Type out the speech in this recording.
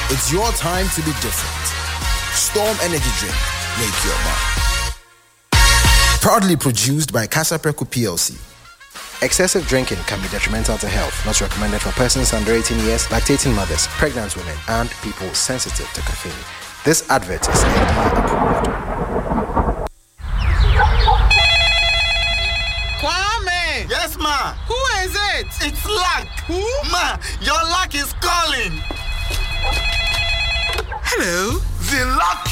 It's your time to be different. Storm Energy Drink. Make your mark. Proudly produced by Casapreco PLC. Excessive drinking can be detrimental to health. Not recommended for persons under 18 years, lactating mothers, pregnant women, and people sensitive to caffeine. This advert is FDA approved. Kwame! Yes, ma. Who is it? It's Luck. Who? Ma, your luck is calling. Hello? The Luck